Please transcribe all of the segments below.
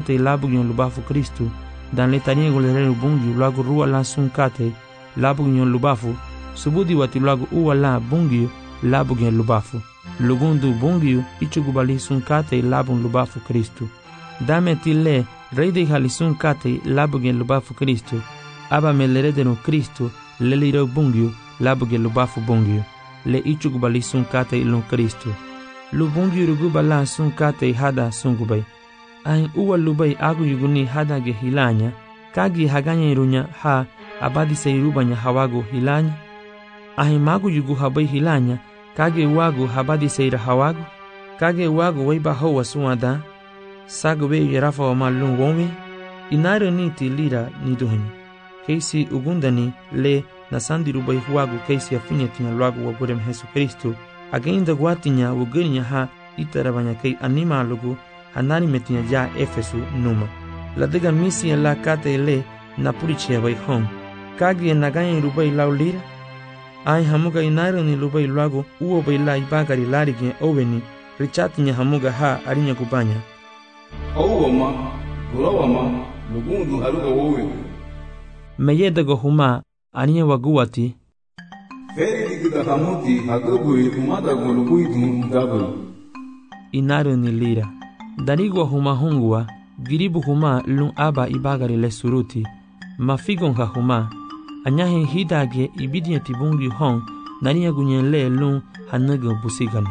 kate labugyon lubafu Kristu, dan letania golerenu bungi lagu rua langsung kate labugyon lubafu, subudi wati lagu uwa la bungi labugyon lubafu. Lugundu bungi ichugubali sun kate labun lubafu Kristu. Dame tile reide halisun kate labugyon lubafu Kristu. Aba meleredenu Kristu leliro bungi labugyon lubafu bungi. Le ichugubali sun kate ilun Kristu. Lubungi rugubala sun kate hada sungubay. Ahin uwa lubay agu yuguni hada ge hilanya, kagi haganya irunya ha abadi seirubanya hawagu hilanya. Ahin magu yugu habay hilanya, kage wagu habadi seira hawagu, kage wagu waiba hawa suada, sagwe yarafa wa malun wome, inaro niti lira niduhani. Keisi ugundani le nasandi rubay huwagu keisi afinyatinya luagu wabudem Jesu Kristu, againda guatinya wugurinya ha itarabanya kei anima lugu hanani metinya ja Efesu numa. La dega misi la kate le napuriche way home. Kagi naganya rubay laulira. Ai hamuga inairo ni rubay luagu uo bay la ibagari larigi oweni richatinya hamuga ha arinya kubanya. Awama, gulawama, lugundu haruga wowe. Meyeda huma aninya waguati. Feri digida hamuti hagabui kumada gulubuidu gabu. Inairo ni lira. Darigwa huma hungwa, giribu huma lun aba ibagari le suruti. Mafigon ha huma. Anyahin hidage ibidinya tibungi hong naniya gunyen le lun hanaga busiganu.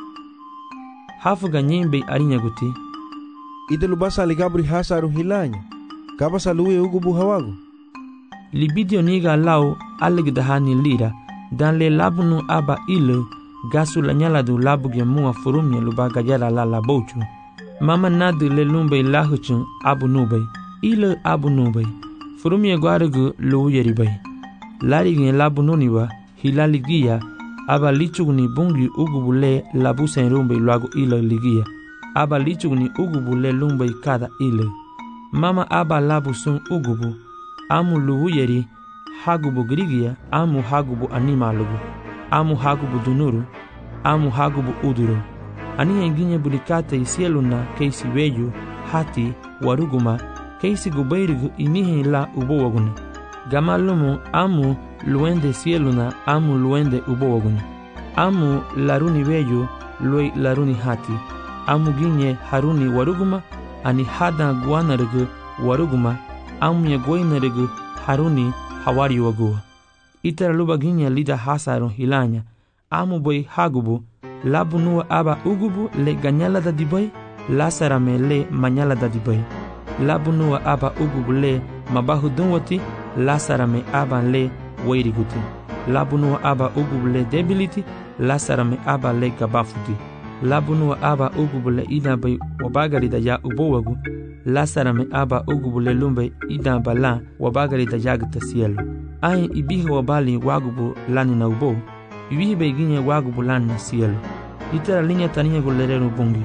Hafuga nyembe arinya guti. Ide lubasa ligabri hasaru hilanya. Kabasa luwe ugubu hawagu. Libidio niga lau alegdahani lira. Dan le labunu aba ilu gasu la nyaladu labu gemua furumnya lubaga jara la labochu. Mama nadu le lumbe lahuchun abu nubay. Ilu abu nubay. Furumye guarugu lu yeribay. Larigi labu nuniwa hilali giya aba lichugni bungi ugubule labu senrumbe luagu ilo ligia. Aba lichugni ugubule lumbe kada ile. Mama aba labu sun ugubu. Amu lu yeri hagubu grigia, amu hagubu animalugu. Amu hagubu dunuru, amu hagubu uduru. Aniya inginya bulikate isieluna keisi weyu, hati, waruguma, keisi gubairigu inihe la ubowaguna. Gamalumu amu luende sieluna, amu luende ubowaguna. Amu laruni weyu, lue laruni hati. Amu ginye haruni waruguma, ani hada guanarigu waruguma. Amu ya guainarigu haruni hawari wagua. Itara luba ginye lida hasaron hilanya. Amu boy hagubu. Labu nuwa aba ugubu le ganyala da dibay. Lasarame le manyala da dibay. Labu nuwa aba ugubu le mabahu dunwati. Lasarame aba le wairiguti. Labu nuwa aba ugubu le debility. Lasarame aba le gabafuti. Labu nuwa aba ugubu le idabay wabagari da ya ubowagu. Lasarame aba ugubu le lumbe idabala wabagari da yagta cielo. Ayin ibihi wabali wagubu lani na ubo. Ibihi beginye wagubu lani na cielo. Itara linya taniya gulerenu bungi.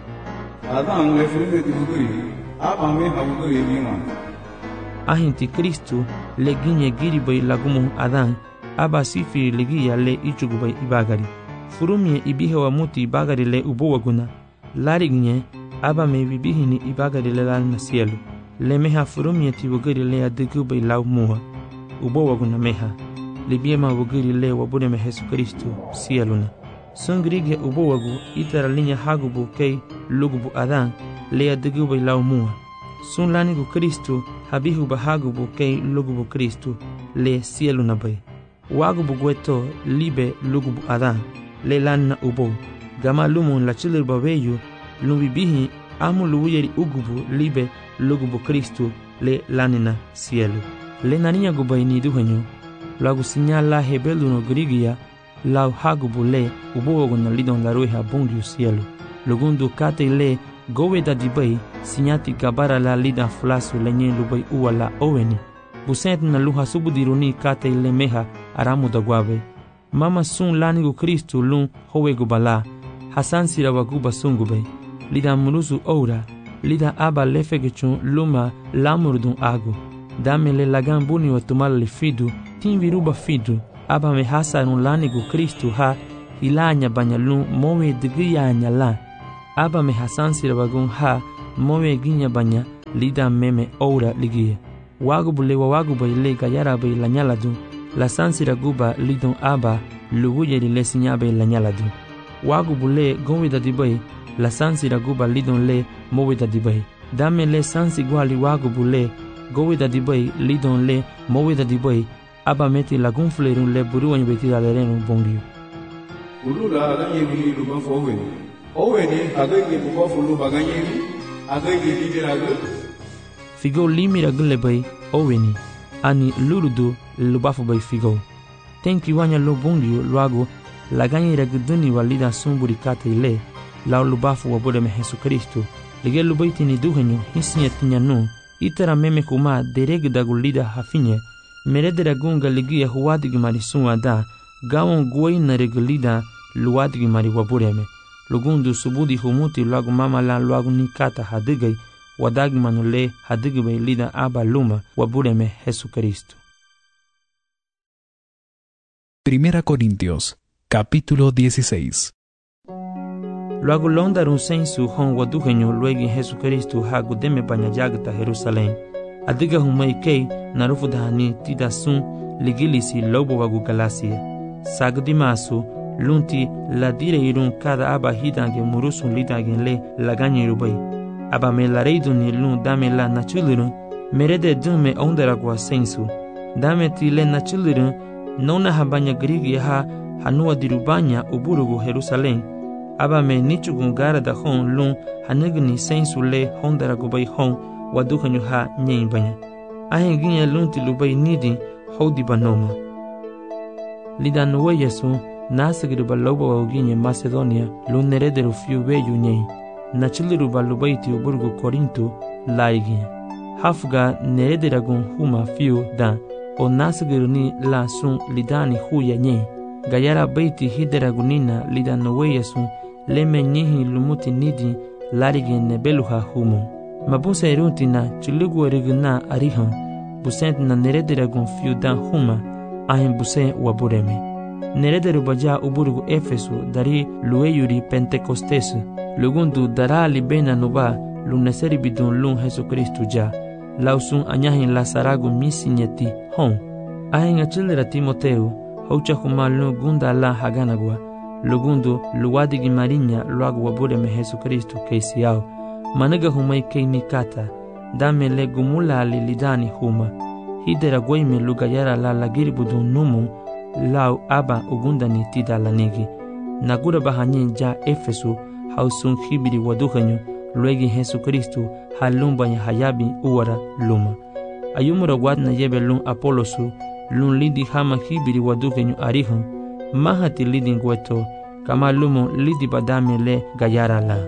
Adan refrige tibuguri, aba me habuguri lima. Ahin ti Kristu le ginye giribay lagumu adan, aba sifiri ligiya le ichugubay ibagari. Furumye ibihi wa muti ibagari le ubo waguna. Lari ginye, aba me bibihini ibagari le lani na cielo. Le meha furumye tibuguri le adigubay lau muha. Ubo waguna meha. Libiema wuguri le wabudeme Jesu Kristu cieluna. Sungrige ubo wagu itara linya hagubu kei lugubu adan le adigubay lau muha. Sun lanigu Kristu habihu bahagubu kei lugubu Kristu le cieluna bay. Wagubu gueto libe lugubu adan le lanna ubo. Gama lumun la chilir babeyu lumbibihi amu luwiyeri ugubu libe lugubu Kristu le lanina cielo. Le naniya gubay ni duhenyo. Lagu sinyala hebelu no grigia lau hagubu le ubo na lidon la rueha bungiu cielo. Lugundu kate le gowe da dibay sinyati gabara la lida flasu lenye lubay uwa la oweni. Busent na luha subudiruni kate le meha aramu da guabe. Mama sun lanigu Kristu lun howe gubala. Hasan sira waguba sungube. Lida muruzu oura. Lida aba lefegechun luma lamurdun agu. Dame le lagan buni wa tumal le fidu. Tin viruba fidu. Aba me hasarun lanigu Kristu ha ilanya banyalun mowe digiya nyala. Aba me hasan sira wagun ha mowe ginya banya lida meme oura ligie. Wagu bule wa wagu bay le gayara bay la nyaladu, la sansira guba lidon aba luguye le sinya bay la nyaladu. Wagu bule gowida di bay, la sansira guba lidon le mowida di bay. Dame le sansi guali wagu bule gowida di bay lidon le mowida di bay, aba meti la gunflerun le buruan beti la lerenu bongiu. Ulula ganye ni luban fowe. Owe ni agage buko fulu baganye ni agage liderago. Figo limira gule bay oweni ani luludu lubafu bay figo. Tenki wanya lo bongiu luago la ganye regduni walida sumburi kate ile la lubafu wabode me Jesu Kristo. Lige lubaiti ni duhenyo hisinya tinyanu itera meme kuma deregda gulida hafinye meredera gunga ligia huwadigi marisunwa da gawon guai na reglida luwadigi mari wabureme lugundu subudi humuti luagu mama la luagu nikata hadigai wadagi manule hadigi bay lida aba luma wabureme Jesu Kristo. 1 Corintios capítulo 16. Luagu londarun sensu hon waduhenyo luegi Jesu Kristo hagu deme banya jagta Jerusalem. Adiga humai kei narufu dahani tida sun ligilisi lobo wagu galasia. Sagdi masu lunti la dire irun kada aba hidange murusun lidagen le laganye rubai. Aba me la reidun ni lun dame la nachulurun merede dume ondaragwa sensu. Dame ti le nachulurun nona habanya grigi ha hanua dirubanya uburugu Jerusalem. Aba me nichugun gara da hon lun hanegni sensu le hondaragu bai hon waduhanyu ha nyen banya. Ahen ginye lunti lubai nidi hodi banoma. Lidanuwe Yesu nasigruba loba wa ginye Macedonia lun nerederu fiu beyu nyen. Nachiliruba lubaiti uburgu Korinto laiginye. Hafga nerederagun huma fiu da o nasigru ni la sun lidani huya nyen. Gayara baiti hideragunina lidanuwe Yesu leme nyihi lumuti nidi larigi nebeluha humo. Mabusa erunti na chulugu eriguna arihan, busent na nerederagun fiu dan huma, ahen buse wabureme. Nerederu baja uburugu Efesu dari lueyuri Pentecostesu, lugundu dara libena nuba luneseri bidun lun Jesu Kristu ja, lausun anyahin lasaragu misinyeti hon. Ahen achilera Timoteu, haucha huma lun gunda la haganagua, lugundu luwadigi marinya luagu wabureme Jesu Kristu keisiao. Managa humai kei nikata, dame le gumula lidani huma. Hidera guaime lugayara la lagiri budun numu, lau aba ugundani tida lanigi. Nagura bahanyin ja Efesu, hausun hibiri waduhanyu, luegi Jesu Kristu, halumbanya hayabi uwara luma. Ayumura wadna yebe lun Apolosu, lun lidi hama hibiri waduhanyu arihan, mahati lidi ngweto, kama lumo lidi badame le gayara la.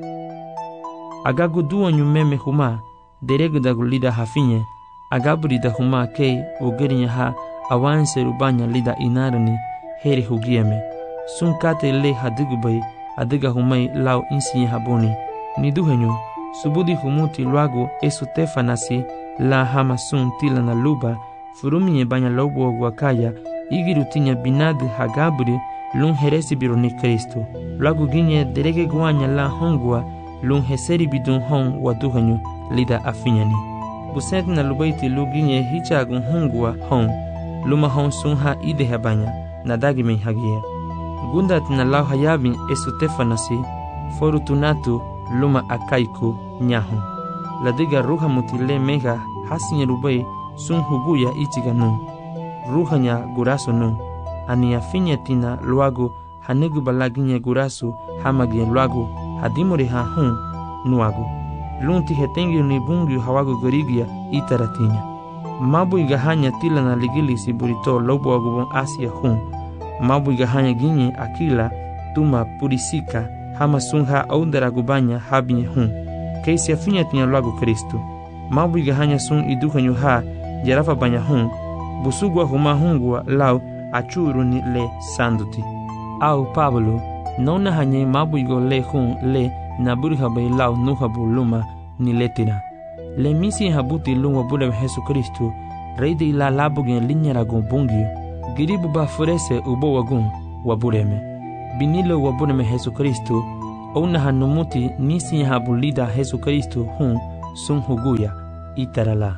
Agagu duanyu meme huma, deregdagu lida hafinye, agabrida huma kei ugerinya ha awanse rubanya lida inarani heri hugieme. Sun kate le hadigubay, adiga humay lau insiye habuni. Niduhenyu, subudi humuti luagu esutefanasi la hama sun tila na luba, furumye banya lobo wakaya, igirutinya binadi hagabri lun heresi bironi Kristo. Luagu ginye derege guanya la hongwa, lun heseri bidun hon waduhanyu lida afinyani. Busent na lubaiti luginye hichagun hongwa hon, luma hon sun ha ide habanya, nadagi men hagia. Gundat na lau hayabin esutefanasi, forutunatu luma akaiku nyahun. Ladiga ruha mutile mega hasinye rubai sun huguya ichiganu. Ruhanya guraso nu, ani afinya tina luagu hanigu balaginye gurasu hamagie luagu hadimore ha hun nuagu. Lunti hetengi ni bungu hawagu gorigia itaratinya. Mabu igahanya tila na ligili siburito lobo agubon Asia hun. Mabu igahanya ginye akila tuma purisika hama sunha aundara gubanya habinye hun. Keisi afinya tinya luagu Kristu. Mabu igahanya sun iduhanyu ha jarafa banya hun. Busugwa huma hungwa lau achuru ni le sanduti. Au Pablo nona hanye mabu igo le hun le naburi habai lau nuhabu luma ni letira. Le misi habuti luma bude Jesu Kristu reide ila labu gen linyara gun bungio. Giribu ba furese ubo wagun wabureme. Binilo wabureme Jesu Kristu ona hanumuti nisi habu lida Jesu Kristu hun sun huguya itarala.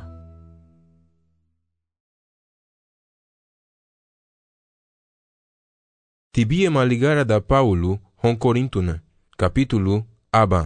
Tibie maligara da Paulo hon Corintuna, capítulo aba.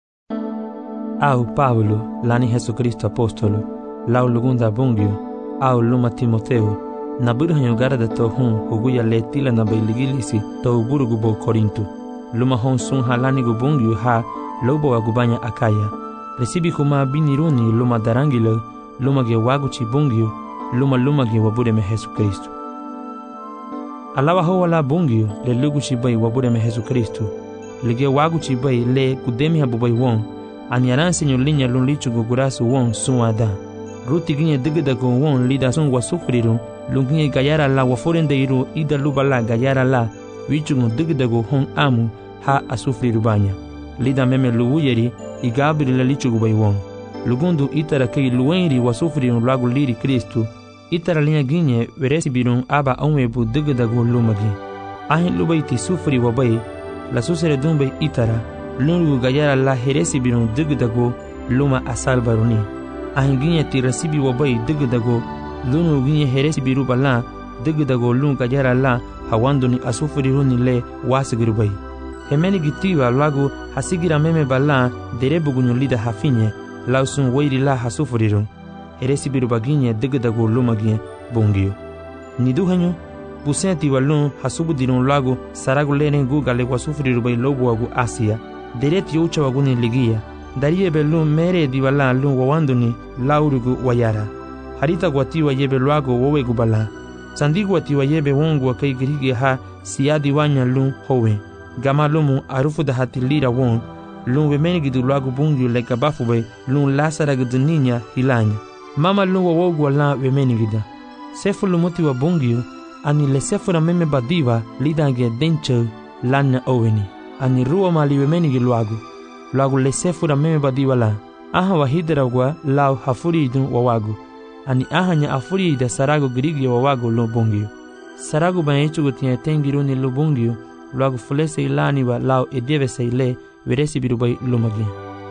Au Paulo, lani Jesucristo apóstolo, lau lugunda bungio, au luma Timoteo, na burhanyo gara da to hun huguya letila na bailigilisi to burugu bo Corinto. Luma hon sun halani gubungio ha lobo agubanya akaya. Resibi kuma biniruni luma darangilo, luma ge wagu chibungio, luma ge wabure Jesucristo. Alawa ho wala bungio le lugu chibai wabure Jesucristo. Lige wagu chibai le kudemi habubai won. Anyaran senyo linya lun lichu gugurasu won suada. Ruti ginye digdago won lida sun wasufriru. Lunginye gayara la waforendeiru ida lubala gayara la. Wichungu digdago hon amu ha asufriru banya. Lida meme luuyeri igabri la lichu gubai won. Lugundu itara kei luenri wasufriru lagu liri Kristu. Itara linya ginye veresi birun aba onwebu digdago lumagi. Ahin lubai ti sufri wabai. La susere dumbai itara. Lungu gayara la heresi birun digdago luma asalbaruni. Ahin ginye ti rasibi wabai digdago. Lungu ginye heresi biru bala digdago lungu gayara la hawanduni asufriruni le wasigirubai. Hemeni gitiwa lagu hasigira meme bala derebugunyo lida hafinye lausun wairi la hasufrirun. Heresi biru baginye digdago lumagie bungio. Niduhanyo busenti walun hasubudirun lagu saragu lenen gugale wasufrirubai lobu wagu Asia. Dereti ucha waguni ligia. Darie belun mere diwala lun wawanduni laurugu wayara. Harita guatiwa yebe luago wowe gubala. Sandi guatiwa yebe wongu wakai girige ha siadi wanya lun howe. Gama lumu arufu da hatilira won. Lun wemeni gidu luago bungyu leka bafube lun lasara gidu ninya hilanya. Mama lun wawogu wala wemeni gida. Sefu lumuti wa bungyu ani le sefu na meme badiva lidange denche lana oweni. Ani ruwa mali wemeni giluago. Luago le sefu na meme badiva la. Aha wahidra wa lau hafuri idun wawago. Ani ahanya afuri ida sarago girigi wawago lo bungio. Sarago banyechu gutia tengiruni lo bungio. Luago fulese ilani wa lau edieve se ile veresi birubai lumagi.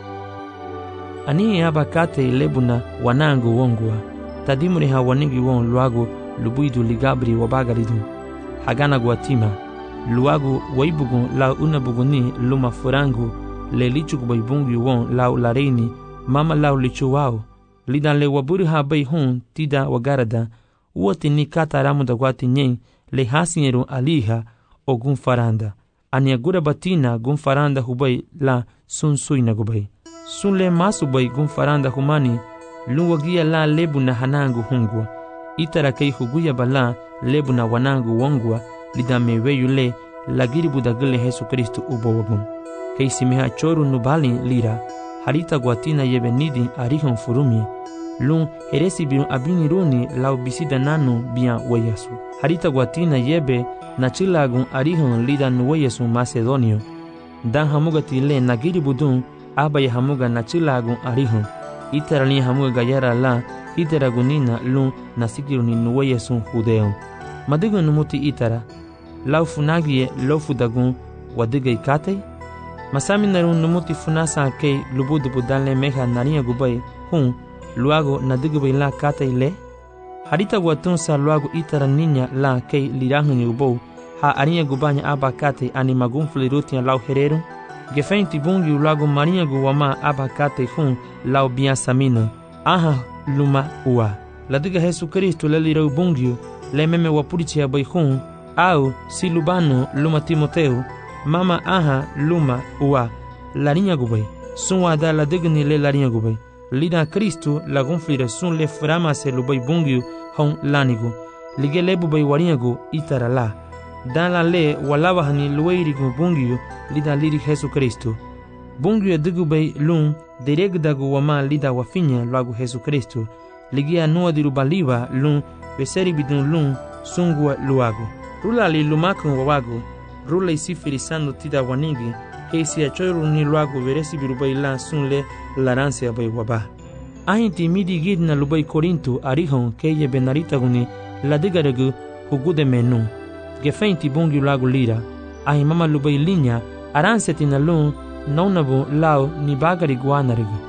Ani aba kate ilebuna wanangu wongwa. Tadimuri hawaningi won luago lubuidu ligabri wabagaridu. Hagana guatima. Luago waibugu lau unabuguni luma furangu. Le lichu kubaibungi won lau lareini. Mama lau lichu wao. Lidan le waburi ha bai hun tida wagarada. Uoti ni kata ramu da guati nyen. Le hasinyeru aliha o gunfaranda. Aniagura batina gunfaranda hubai la sun suina gubai. Sun le masu bai gunfaranda humani. Luwagia la lebu na hanangu hungwa. Itara kei huguya bala lebu na wanangu wongwa. Lidan meweyu le lagiri budagile Jesu Kristu ubo wabun. Kei simiha choru nubali lira. Harita guatina yebe nidi arihon furumie. Lun heresi birun abiniruni lau bisida nanu bian weyasu. Harita guatina yebe nachilagun arihon lida nuweyasu Macedonio. Dan hamuga tile nagiri budun abaya hamuga nachilagun arihon. Itarani hamuga gayara la itaragunina lun nasikiruni nuweyasu Judeon. Madigun numuti itara. Lau funagie lo fudagun wadiga ikate. Masami narun numuti funasa kei lubudu budanle meha nariya gubai hun luago nadigubay la kata ile. Harita guatun sa luago itara ninya la kei lirahun yubou ha ariya gubanya aba kate ani magun flirutia lau hereru. Gefenti bungi luago maria guwama aba kate hun lau biasamino. Aha luma ua. Ladiga Jesu Kristo le lirau bungi le meme wapurichi abai hun au si lubano luma Timoteo. Mama aha luma ua larinya gubai. Sun wada la digni le larinya gubai. Lida Kristu la gonflira sun le frama se lubai bungiu hon lanigu. Lige lebu bai warinyagu itara la. Dan la le walawa hani lueirigu bungiu lida liri Jesu Kristu. Bungiu digu bai lun deregdagu wama lida wafinya lagu Jesu Kristu. Lige anua diru baliva lun beseri bidun lun sungua luagu. Rula li lumakun wawagu. Rula isi firisando tida waningi. Keisi achoiru ni luago veresi birubai la sunle laranse abai waba. Ahinti midi gidna lubai Corinto arihon keye benarita guni la digaregu hugude menu. Gefeinti bungi luago lira. Ahi mama lubai linha aranseti na lun naunabu lao ni bagari guanarigu.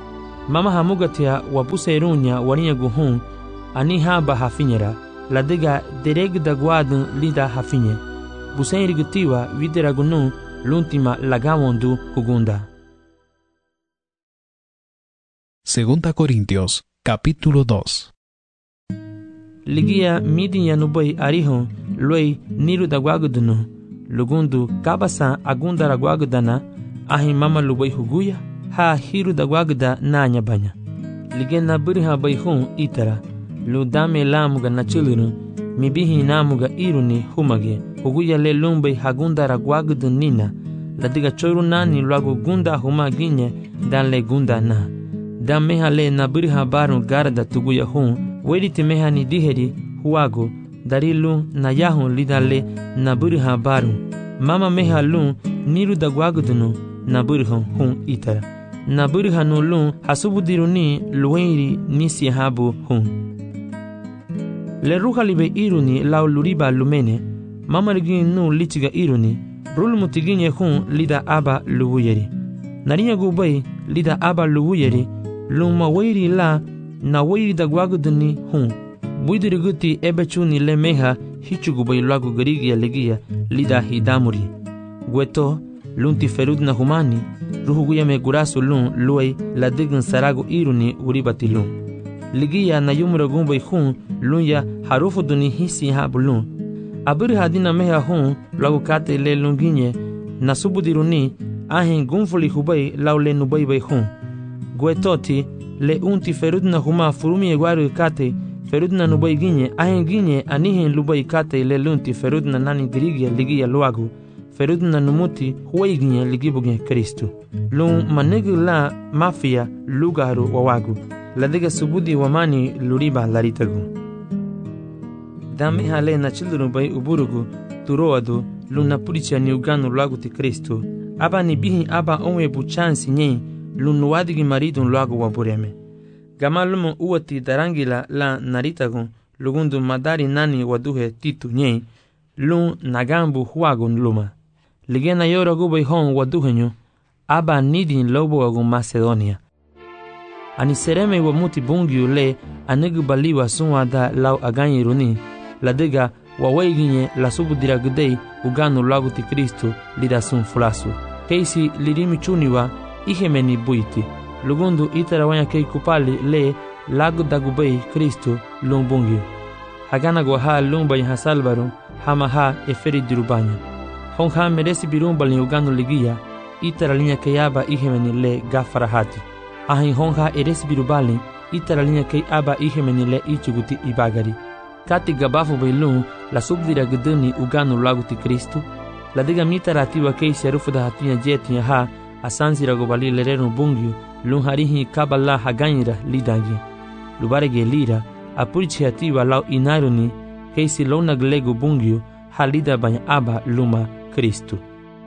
Mama hamugatia wapuserunya waniya guhun ani haba hafinyera ladiga dereg dagwadun lida hafinye. Busen rigutiwa videragunun l'ultima lagawondu hugunda. Segunda Corintios, capítulo 2. Ligia midinya nubai arihon loi niru dagwagudunu lugundu kabasa agunda ragwagudana ahi mama lubai huguya ha hiru dagwaguda nanya banya. Ligena birha baihun itara ludame lamuga nachilunu mibihi namuga iruni humage huguya le lumbai hagunda ragwagudu nina ladiga choru nani luagu gunda humaginye dan le gunda na. Dan meha le na birha barun garda tuguya hun weriti meha ni diheri huago darilu na yahun lidale na birha barun mama meha lun niru dagwagudunu na birha hun itara na birha no lun hasubudiruni luwenri nisi habu hun le ruha libe iruni lau luriba lumene mama rigin nu lichiga iruni rul mutiginye hun lida aba luwuyeri narinya gubai lida aba luwuyeri luma wairi la na wairi dagwaguduni hun buidiriguti ebechuni le meha hichugubai lagu garigia legia lida hidamuri gueto lunti ferudna humani ruhuguya me gurasu lun luai la digin saragu iruni uribati lun ligia na yumura gumbai hun lunya harufu duni hisi habulun abiri hadina meha hun lagu kate le lunginye na subudiruni ahin gumfuli hubai laule nubai bai hun guetoti le unti ferudna huma furumi egwaru kate ferudna nubai ginye ahin ginye anihin lubai kate le lunti ferudna nani grigia ligia luagu ferudna numuti huwai ginye ligibugen Kristu lun manegu la mafia lugaru wawagu ladiga subudi wamani luriba laritagu dame hale na children bai uburugu turoadu luna puricha ni uganu luagu ti Kristu aba ni bihi aba onwe buchansi nye lunuwadigi maridun luagu wabureme gamalumu uwati darangila la naritagun lugundu madari nani waduhe titu nye lun nagambu huagun luma ligena yora gubai hon waduhenyu aba nidin lobo agun Macedonia ani sereme wamuti bungiu le anegu baliwa sunwada lau aganyiruni ladiga wawaiginye la subudira gudei uganu luagu ti Kristu lida sun fulasu keisi lirimi chuniwa ihemeni buiti lugundu itarawanya kei kupali le lagu dagubai Kristu lumbungiu hagana gwaha lumba ya salbaru hama ha eferi dirubanya honha meresi birumbal ni uganu ligia itaralinya keyaba ihemeni le gafarahati ahin honha eresi birubali itaralinya kei aba ihemeni le ichuguti ibagari kati gabafu bailun la subdira guduni uganu lagu ti Kristu la diga mitaratiwa kei serufu da hatunya jetinya ha asansi ragobali lerenu bungiu lun harihi kabala haganyira lidagi lubarege lira apurichi hatiwa lau inaruni keisi lona glego bungiu halida banya aba luma Kristu.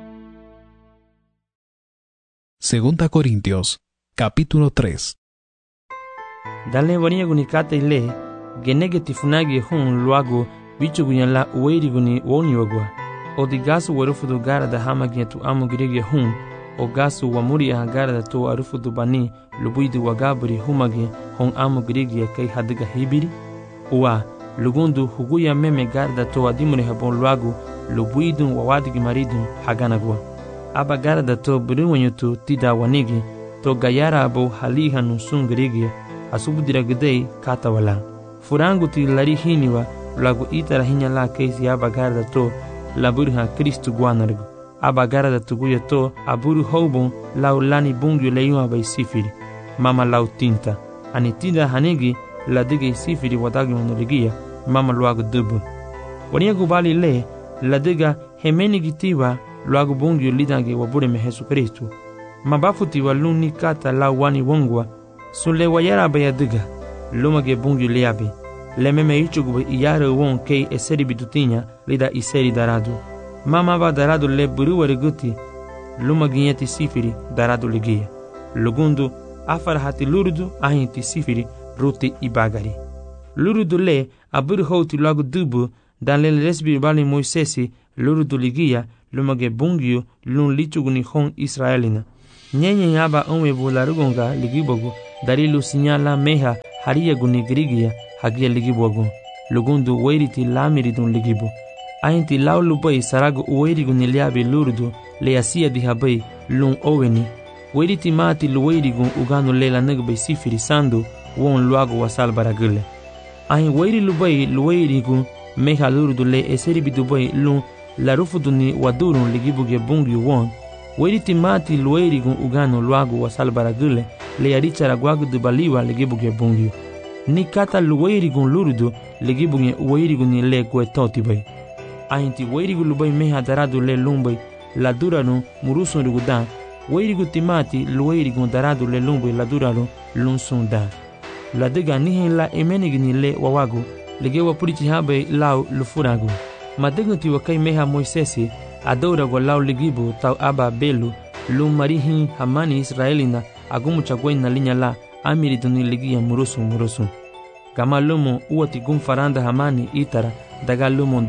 Segunda Corintios, capítulo 3. Dale vania gunikate ile genege tifunagi hun luago bichugunya la uweriguni woniwagwa odigasu warufudu gara da hamagia tu amugirege hun o gasu wamuri agara da to arufudu bani lubuidu wagaburi humage hon amugirege kai hadiga hibiri uwa lugundu huguya meme garda to adimure habon luagu lubuidu wawadigi maridu haganagwa aba garda to buruwanyutu tida wanigi to gayara abo haliha nusungirege asubudira gudei katawala furangu ti lari hiniwa lagu itara hinya la keisi aba garda to laburha Kristu guanargu aba garda tuguya to aburu houbon lau lani bungyu leyuma bai sifiri mama lau tinta ani tinda hanigi la dige sifiri wadagi monorigia mama luagu dubu wania gubali le la diga hemeni gitiwa luagu bungyu lidangi wabure me Jesu Kristu mabafuti wa luni kata lau wani wongwa sunle wayara baya diga lumage bungyu leabe le meme ichugu iyare won kei eseri bidutinya lida iseri daradu mama ba daradu le buruwari guti lumaginyati sifiri daradu ligia lugundu afarahati lurudu ahinti sifiri ruti ibagari lurudu le aburu houti lagu dubu dan le resbi bali Moisesi lurudu ligia lumage bungyu lun lichugu ni hon Israelina nyenye yaba onwe bularugonga ligibogu darilu sinyala meha haria guni grigia hagia ligibu agu. Lugundu weiriti lamiridun ligibu. Ainti lau lubai saragu uweiri guni liabi lurdu le asia dihabai lun oweni. Weiriti mati luweiri gun uganu lela nagbai sifiri sandu won luagu wasal baragule. Ain weiri lubai luweiri gun meha lurdu le eseribi dubai lun larufuduni wadurun ligibu ge bungi won. Weiriti mati luweiri gun uganu luagu wasal baragule le arichara guagu dubaliwa ligibu ge bungi. Ni kata luweiri gun lurdu ligibu ge weiri gun le kwe toti bai. Ainti weiri gun lubai meha daradu le lumbai la duranu murusun rugudan. Weiri gun timati luweiri gun daradu le lumbai la duranu lunsun da. La dega nihen la emenigni le wawagu lege wapurichi habe lau lufuragu. Madegunti wakai meha Moisesi adora go lau ligibu tau aba belu lu marihin hamani Israelina agumu chagwai na linya la amiriduni ligia murusun. Gama lumo uati gum faranda hamani itara daga lumo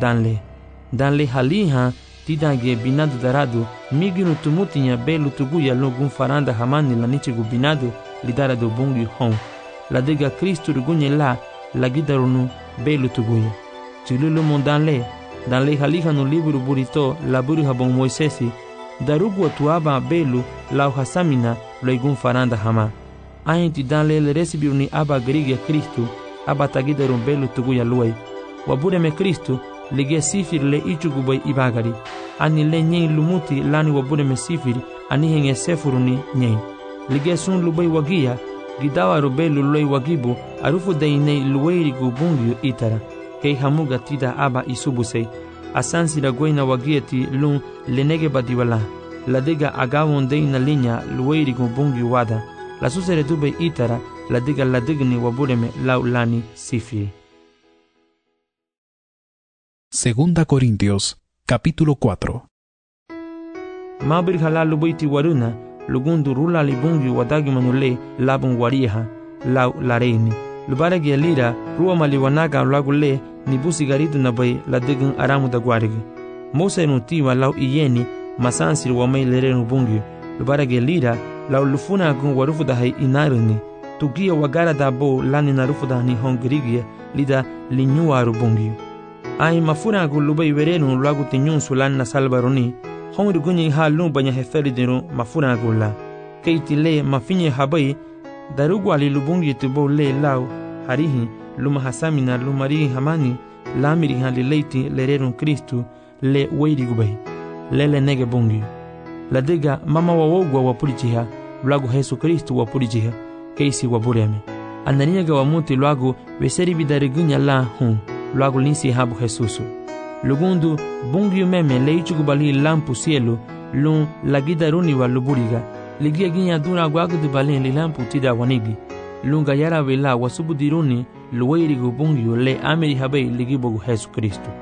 danle haliha tidange binadu daradu miginu tumutinya belu tuguya lu gum faranda hamani la nichigu binadu lidara do bungi hon. La dega Kristu rugunye la gidarunu belu tuguya. Chilulu mon danle haliha no liburu burito la buru habon Moisesi darugu atuaba belu lau hasamina loigun faranda hama. Ainti danle le resibiruni aba grigia Kristu aba tagidarun belu tuguya luai. Wabureme Kristu lige sifir le ichugubai ibagari. Ani le nyen lumuti lani wabureme sifir ani henge sefuruni nyen. Lige sun lubai wagia gidawa rubelu loi wagibu arufu dainei luweiri gubungiu itara. Kei hamuga tida aba isubusei. Asansi la goina wagieti lun lenege badiwala. La dega agawon deina linya luweiri gubungiu wada. La susere dube itara la digni wabureme laulani sifi. Segunda Corintios, capítulo 4. Mabir hala lubaiti waruna lugundu rula libungi wadagi manule labun wariha lau lareini. Lubaragi alira ruwa maliwanaga lagule nibusi garidu nabai la digun aramu da guarigi. Mose nutiwa lau iyeni masansir wamai lerenu bungi. Lubaragi alira lau lufuna gun warufu da hai inaruni. Tugia wagara da bo lani narufu da ni hongrigia lida linyuaru bungi. Ai mafuna gun lubai verenu lagu tinyun sulan na salbaroni. Hongri gunyi ha lumbanya heferi dinu mafuna gun la. Keiti le mafinye habai darugu ali lubungi tubo le lau harihi luma hasamina lumari hamani lamiri hali leiti lererun Kristu le weiri gubai lele nege bungi. La dega mama wawogwa wapurichiha luagu Yesu Kristu wapurichiha keisi wabureme. Ananiaga wamuti luagu veseri bidarigunya la hun luagu linsi habu Jesusu. Lugundu bungi meme leichugubali lampu cielo lun lagidaruni wa luburiga. Ligia ginya duna guagu de balen li lampu tida wanigi. Lunga yara vela wasubudiruni luweiri gubungiu le amiri habei ligibogu Yesu Kristu.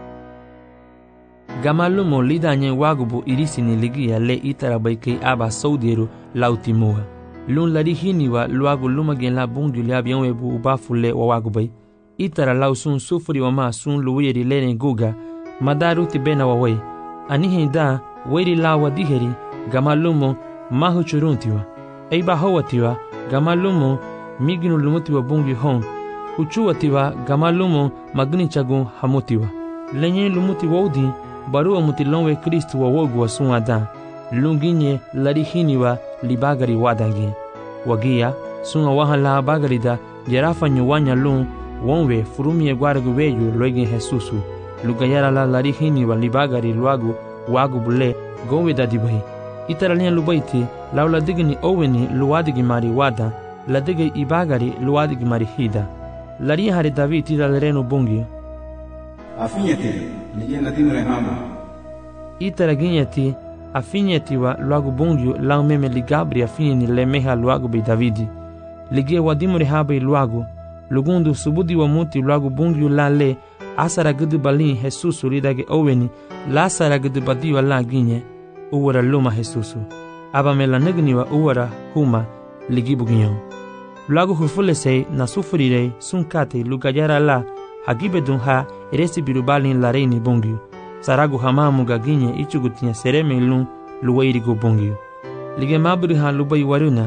Gamalumo lidanye wagubu irisini ligia le itarabai kei aba saudiru lautimuha. Lun larihini wa luagu lumagen la bungiu le abianwebu ubafu le wawagubai. Itara lau sun sufuri wama sun luweiri lene guga madaruti bena wawai. Anihin da weiri la wadiheri gamalumo mahu churuntiwa. Eiba hawatiwa gamalumo miginu lumutiwa bungi hon. Uchuwatiwa gamalumo magni chagun hamutiwa. Lenye lumuti wodi barua mutilonwe Kristu wa wogu wa sun adan. Lunginye larihiniwa libagari wadangi. Wagia sun awahala bagarida jerafa nyuwanya lun wonwe furumie guaragu weyu loigin Jesusu. Lugayara la larihiniwa libagari luagu wagu bule gowe dadibai. Itaralia lubaiti lau la digni oweni luadigi mari wada la digi ibagari luadigi mari hida. Laria hari David tida lerenu bungi. Afinyete, ligia natinu rehama. Itaraginyeti afinyeti wa luagu bungi lau meme ligabri afinyeni le meha luagu bei Davidi. Ligia wadimu rehabai luagu. Lugundu subudi wa muti luagu bungi la le asara gudu balin Jesusu lidagi oweni la asara gudu badiwa la ginye. Uwara luma Jesusu. Aba mela negniwa uwara huma ligibu ginyon. Luagu hufulesei na sufurirei sunkate lugayara la hagibe dunha eresi birubalin la reini bungiu. Saragu hamamu gaginye ichugutinya sereme lun luweirigu bungiu. Lige maburi ha lubai waruna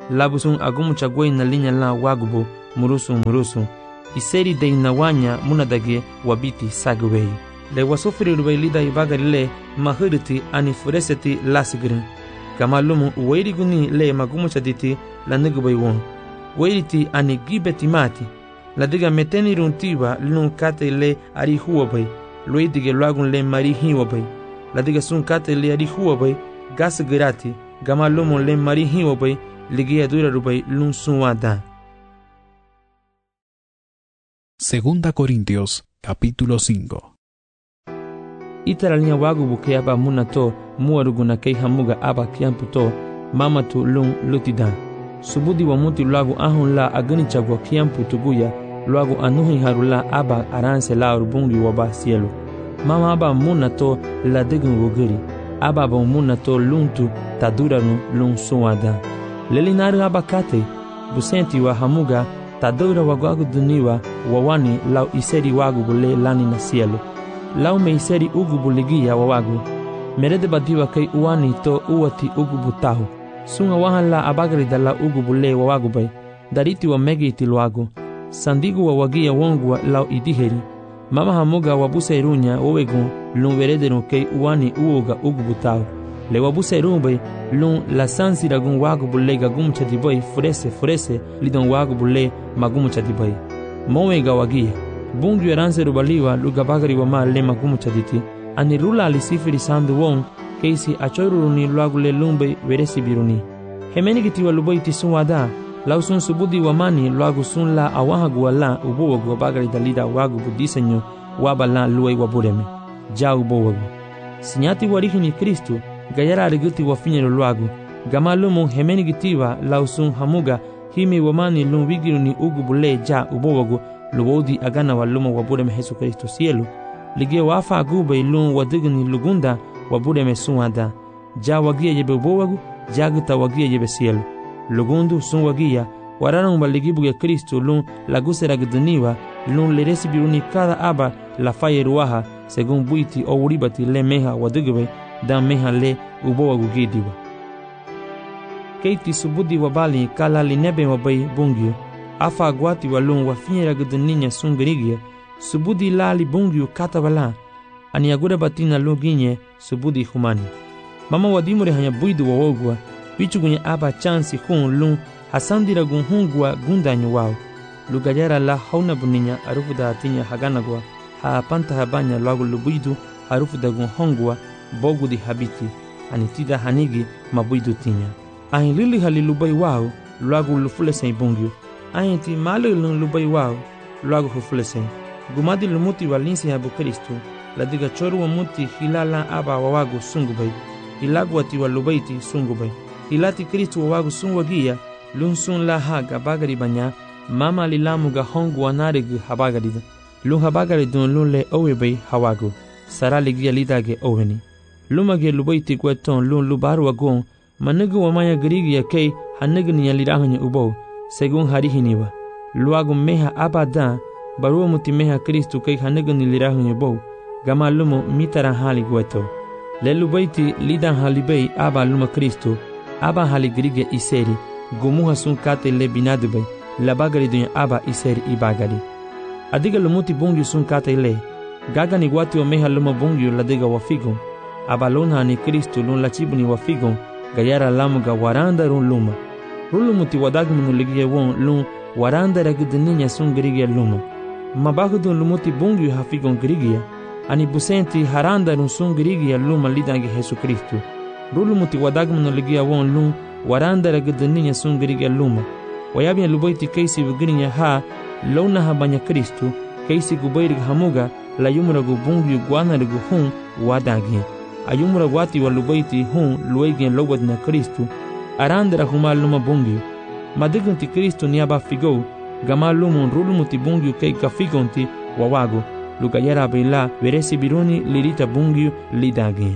labusun agumu chagwei na linya la wagubo murusu iseri de nawanya munadage wabiti sagwei le wasofiri rubai lida ibagarile mahiriti ani fureseti lasigrin kama lumu weiri guni le magumu chaditi la nigubai won weiriti ani gibeti mati la diga meteni runtiwa lun kate le ari huwabai loidige luagun le mari hiwabai la diga sun kate le ari huwabai gas grati gama lumu le mari hiwabai ligia dura rubai lun sunwada. Segunda Corintios, capítulo 5. Itaralnya wagu buke aba munato muaruguna kei hamuga aba kiamputo mamatu lun lutida. Subudi wa muti luagu ahun la agani chagwa kiampu tuguya luagu anuhi harula aba aranse la urubungi waba sielo. Mama aba munato la degun wogiri. Aba ba munato luntu taduranu lun suwada. Lelinari aba kate busenti wa hamuga tadura wagwagu duniwa wawani lau iseri wagu bule lani na sielo. Lau me iseri ugu buligia wawagu. Merede badiwa kei uwani to uwati ugu butahu. Sunga wahan la abagari da la ugu bule wawagu bay. Dariti wa megi itiluagu. Sandigu wa wagia wongwa lau idiheri. Mama hamuga wabusa irunya wawegun lun verederun kei uwani uoga ugu butahu. Le wabusa irun lun la sansi ragun wagu bule gagum chadibay furese lidon wagu bule magum chadibay. Mowega wagia. Bungu yaranse rubaliwa lugabagari wa ma le magumu chaditi ani rula alisifiri sandu won keisi achoiruni luagule lumbe veresi biruni hemeni gitiwa luboiti sunwada lausun subudi wa mani luagu sun la awahagu wala ubowagu bagari dalida wagu budisenyo wabala luai wabureme ja ubowagu sinyati warihini Kristu gayara ariguti wafinyero luagu gama lumu hemeni gitiwa lausun hamuga himi wa mani lumwigiruni ugu bule ja ubowagu lubodi agana waluma wabureme Yesu Kristo sielu ligie wafa agube ilun wadigni lugunda wabureme sunwada ja wagia yebe ubowagu jagta wagia yebe sielu lugundu sun wagia wararan baligibuge Kristo lun lagusera gdaniwa lun leresi biruni kada aba la fayeruaha segun buiti o uribati le meha wadigbe dan meha le ubowagu gidiwa keiti subudi wabali kala linebe wabai bungio afa agwati walun wafinyera gdaninya sungrigia subudi lali bungio katabala ani agura batina luginye subudi humani mama wadimure hanya buidu wawogwa bichugunye aba chansi hun lun hasandira gun hungwa gundanyo wao lugajara la hauna buninya arufu da atinya haganagwa ha panta habanya lagu lubuidu arufu da gun hongwa bogudi habiti anitida hanigi mabuidu tinya ahin lili halilubai wao lagu lufule sen bungio ahin ti malilun lubai wao lagu hufule sen gumadi lumuti walinsi habu Kristo ladiga choru wa muti hilala aba wawagu sungubai ilagu wati walubaiti sungubai ilati Kristo wawagu sungwagia lunsun la haga bagari banya mama lilamuga hongu wanarig habagari lun habagari dun lun le owebai hawagu sara ligia lidage oweni lumage lubaiti kweton lun lubaru wagon manigu wamaya grigia kei hanigni ya lirahanya ubo segun harihiniwa luagu meha abada barua muti meha Kristo kei hanigni lirahanya ubo gama lumo mitara hali gweto le lubaiti lidan halibei aba luma Kristo aba hali grigia iseri gumuha sun kate le binadubay la bagari dunya aba iseri ibagari adiga lumuti bungi sun kate le gaga ni wati wa meha luma bungi la diga wafigo aba luna ni Kristo lun la chibuni wafigo gayara lamuga waranda run luma rulumuti wadagmunu ligia won lun waranda ragidninya sun grigia luma mabagudun lumuti bungi hafigo grigia ani busenti haranda run sun grigia luma lidange Yesu Kristo rulumuti wadagmunu ligia won lun waranda ragdaninya sungriga luma wayabya lubaiti kaisi bugrinya ha lona habanya Kristo kaisi gubayrig hamuga la yumra gubungi gwanargu hun wadagi ayumra wati walubaiti hun luegen lobadna Kristo arandra huma luma bungi madigunti Kristo niaba figo gama lumun rulumuti bungi kai kafigonti wawago lugayara bela veresi biruni lirita bungi lidagi.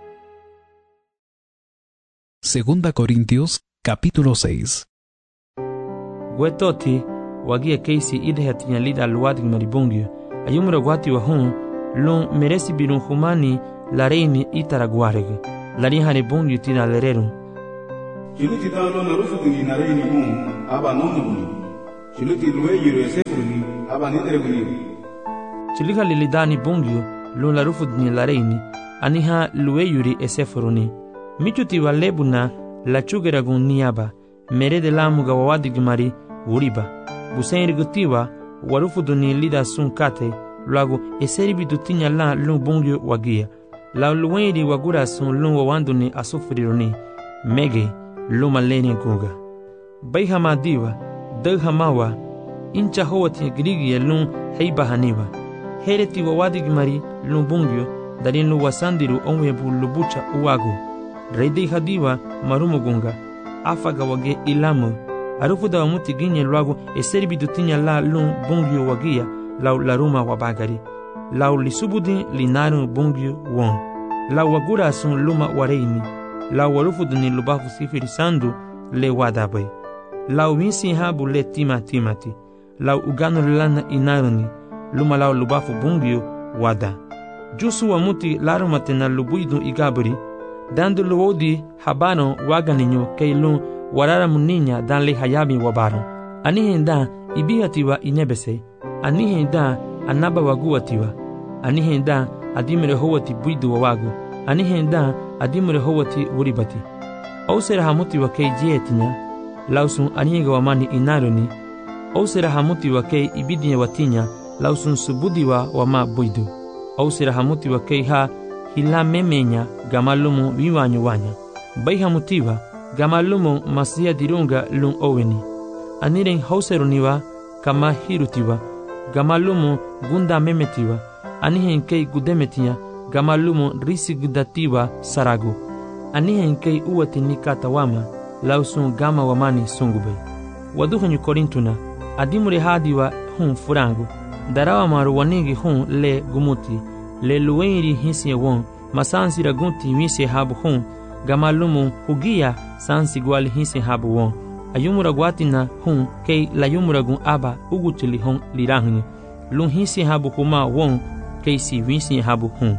Segunda Corintios, capítulo 6. Gwetoti, wagia keisi idehatinya lida luwadig maribungio, ayumra gwati wa hun, lun meresi birun humani la reini itara gwarig, la rihane bungio tina lererun. Chiluti dalo na rufu ni na reini mu aba nonu. Chiluti luwe yiro esefuni aba nidere guni. Chilika lilidani bungyo lu la rufu ni la reini aniha luwe yuri esefuni. Michuti wa lebuna la chugera gun niaba mere de lamu ga wawadi gimari uriba. Busen gutiwa warufu ni lida sun kate luago eseri bidutinya la lu bungyo wagia. La luwenri wagura sun lu wawandu ni asufriruni mege luma leni kuga. Baihama diwa daghamawa incha howati grigi lu heiba haniwa. Hereti wawadi gimari lu bungyo darin lu wasandiru onwebu lubucha uwago. Reidi hadiwa marumugunga afaga wage ilamu arufu da wamuti ginye luago eseri bidutinya la lu bungyo wagia lau laruma wabagari. Lau lisubudi linaru bungyo won. Lau wagura sun luma wareini. Lau warufu duni lubafu sifiri sandu le wadabai. Lau winsi habu le timati. Lau uganu lana inaruni. Luma lau lubafu bungyo wada. Jusu wamuti larumate na lubuidu igaburi. Dandu luodi habano waganinyo keilun warara muninya dan le hayabi wabaro. Anihenda ibihatiwa inebese. Anihenda anaba waguatiwa. Anihenda adimere howati buidu wawagu. Anihenda adimere howati uribati. Ausera hamuti wa kei jietinya. Lausun aniga wamani inaruni. Ausera hamuti wa kei ibidinya watinya. Lausun subudiwa wama buidu. Ausera hamuti wa kei ha hila memenya gamalumu viwanyo wanya. Bai hamutiwa gamalumu masia dirunga lung oweni. Aniren hauseruniwa kama hirutiwa. Gamalumu gunda memetiwa. Anihen kei gudemetia gamalumu risi gudatiwa saragu. Anihen kei uwati nikatawama lausun gama wamani sungube. Waduhanyu korintuna adimure hadiwa hun furangu. Darawa maru wanigi hun le gumuti. Le luwenri hisi won masansi ragunti wisi habu hun. Gamalumu hugia sansi gwali hisi habu won. Ayumura guatina hun kei layumuragun aba ugutili hun lirahni. Lun hisi habu huma won kei si wisi habu hun.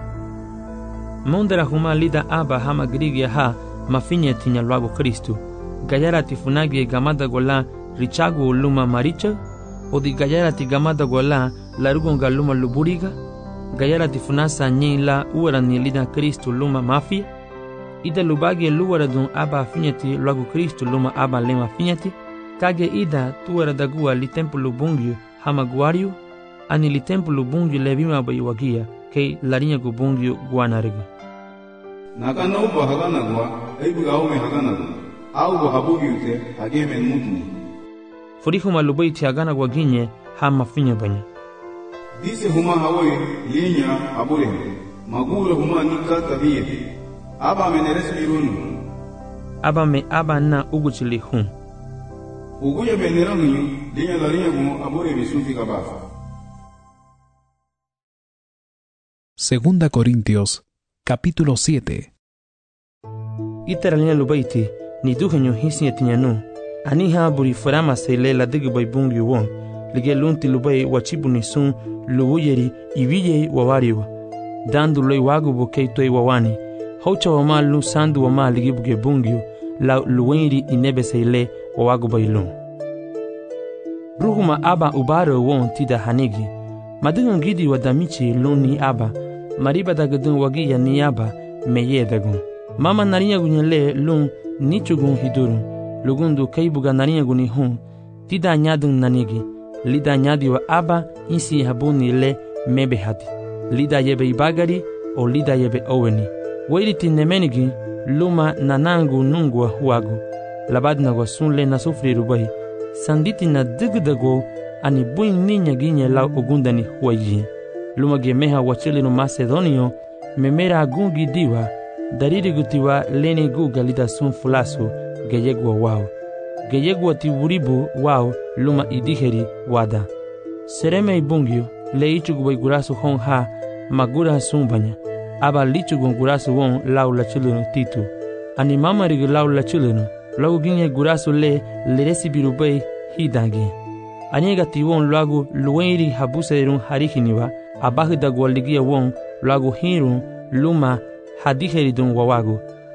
Mondera huma lida aba hama grigia ha mafinya tinya luago Kristu. Gayara tifunagi gamada gola richagu luma maricha. Odi gayara ti gamada gola larugonga luma luburiga. Gayara tifunasa nyela uarani lida Kristu luma mafia. Ida lubagi luara dun aba finyati luago Kristu luma aba lema finyati. Kage ida tuara dagua li templu bungyu hama guario. Ani li templu bungyu levima bayiwagia kei larinya gu bungyu guanariga. Nakana uba haganagwa eibu gaume haganagu. Au habugi ute hageme mutuni. Furihu malubaiti haganagwa ginye hama finya banya. Dise huma hawe linya habure. Magura huma nikata biye. Aba meneres mirunu. Aba me aba na uguchili hun. Uguya menerangu linya larinya gu habure bisufi kabafa. Segunda Corintios, capítulo 7. Itaralina lubaiti, ni duhenyo hisi etinyanu. Aniha buri farama seile la digubay bungyu won. Lige lunti lubay wachibu ni sun luwuyeri iwiye wawariwa. Dandu loy wagu bukei toy wawani. Haucha wama lu sandu wama ligibuge bungyu la luwenri inebe seile wawagu baylun. Ruhuma aba ubaro won tida hanigi. Madungan gidi wadamichi luni aba. Mariba dagadun wagiya ni aba meye dagun. Mama narinya gunyele lun nichugun hidurun. Lugundu kaibuga narinya guni hun. Tida nyadun nanigi. Lida nyadi wa aba insi habuni le mebe hati. Lida yebe ibagari o lida yebe oweni. Wairiti nemenigi luma nanangu nungwa huagu. Labadna wa sunle na sufri rubai. Sanditi na digdago ani buin ninya ginye lau ogundani huayi. Luma gemeha wachili no Macedonio memera agungi diwa. Dariri gutiwa leni guga lida sun fulasu geyegwa wao. Geyegwa tiwuribu wao luma idiheri wada. Sereme ibungyo le ichugubay gurasu hon ha magura sumbanya. Aba lichugun gurasu won lau la chulunu titu. Ani mama rigi lau la chulunu. Lagu ginye gurasu le leresi birubay hidangi. Anyega tiwon lagu luwenri habuserun harihiniwa. Abahu da gwaligia won lagu hirun luma hadiheridun wawagu.